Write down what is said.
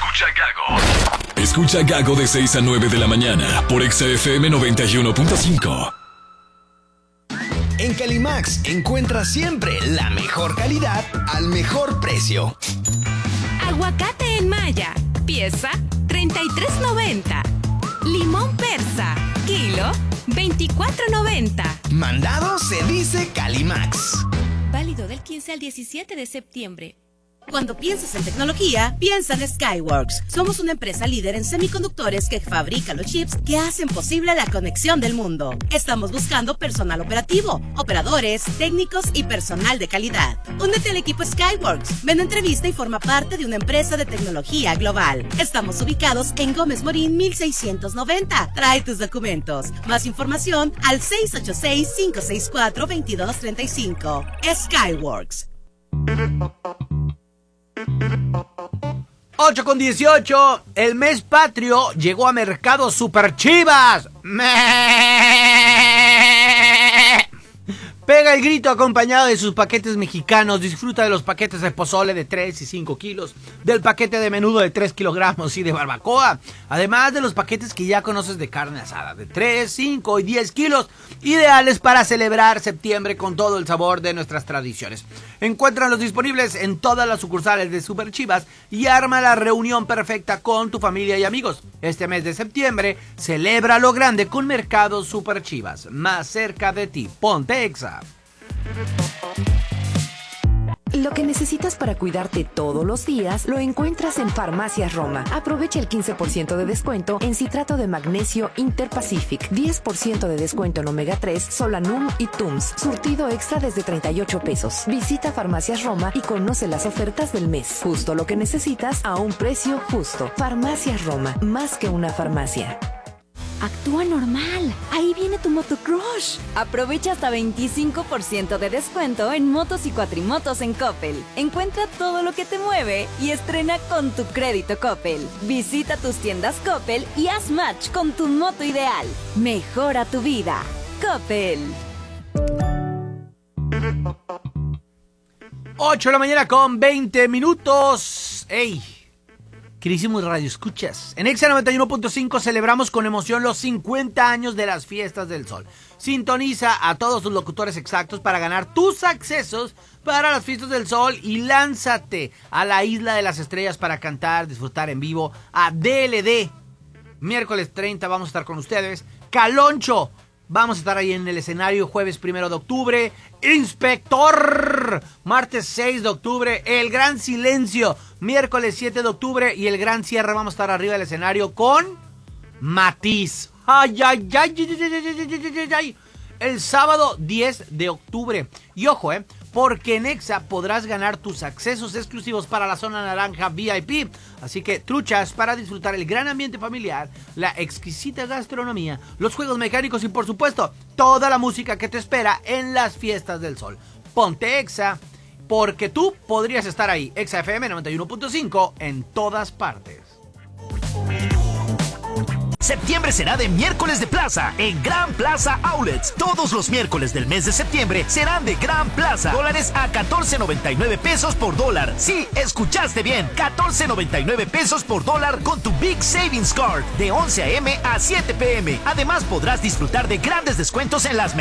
Escucha Gago de 6 a 9 de la mañana por Exa FM 91.5. En Calimax encuentras siempre la mejor calidad al mejor precio. Aguacate en malla, pieza $33.90. Limón persa, kilo $24.90. Mandado se dice Calimax. Válido del 15 al 17 de septiembre. Cuando piensas en tecnología, piensa en Skyworks. Somos una empresa líder en semiconductores que fabrica los chips que hacen posible la conexión del mundo. Estamos buscando personal operativo, operadores, técnicos y personal de calidad. Únete al equipo Skyworks. Ven a entrevista y forma parte de una empresa de tecnología global. Estamos ubicados en Gómez Morín 1690. Trae tus documentos. Más información al 686-564-2235. Skyworks. 8:18, el mes patrio llegó a Mercado Super Chivas. Pega el grito acompañado de sus paquetes mexicanos. Disfruta de los paquetes de pozole de 3 y 5 kilos, del paquete de menudo de 3 kilogramos y de barbacoa, además de los paquetes que ya conoces de carne asada de 3, 5 y 10 kilos, ideales para celebrar septiembre con todo el sabor de nuestras tradiciones. Encuéntralos disponibles en todas las sucursales de Super Chivas y arma la reunión perfecta con tu familia y amigos. Este mes de septiembre, celebra lo grande con Mercado Super Chivas, más cerca de ti. Ponte Exa. Lo que necesitas para cuidarte todos los días lo encuentras en Farmacias Roma. Aprovecha el 15% de descuento en citrato de magnesio Interpacific, 10% de descuento en omega 3, Solanum y Tums. Surtido extra desde 38 pesos. Visita Farmacias Roma y conoce las ofertas del mes. Justo lo que necesitas a un precio justo. Farmacias Roma, más que una farmacia. Actúa normal. Ahí viene tu motocrush. Aprovecha hasta 25% de descuento en motos y cuatrimotos en Coppel. Encuentra todo lo que te mueve y estrena con tu crédito Coppel. Visita tus tiendas Coppel y haz match con tu moto ideal. Mejora tu vida. Coppel. 8 de la mañana con 20 minutos. ¡Ey! Queridísimos radioescuchas, en Exa 91.5 celebramos con emoción los 50 años de las Fiestas del Sol. Sintoniza a todos sus locutores exactos para ganar tus accesos para las Fiestas del Sol y lánzate a la Isla de las Estrellas para cantar, disfrutar en vivo a DLD. Miércoles 30 vamos a estar con ustedes. Caloncho, vamos a estar ahí en el escenario jueves 1 de octubre. Inspector, martes 6 de octubre. El Gran Silencio, miércoles 7 de octubre. Y el gran cierre vamos a estar arriba del escenario con Matiz. Ay, ay, ay, ay, ay, ay, ay. El sábado 10 de octubre. Y ojo, porque en Exa podrás ganar tus accesos exclusivos para la zona naranja VIP. Así que truchas para disfrutar el gran ambiente familiar, la exquisita gastronomía, los juegos mecánicos y por supuesto toda la música que te espera en las Fiestas del Sol. Ponte Exa, porque tú podrías estar ahí. Exa FM 91.5 en todas partes. Septiembre será de miércoles de plaza en Gran Plaza Outlets. Todos los miércoles del mes de septiembre serán de Gran Plaza. Dólares a 14.99 pesos por dólar. Sí, escuchaste bien. 14.99 pesos por dólar con tu Big Savings Card de 11 a.m. a 7 p.m. Además podrás disfrutar de grandes descuentos en las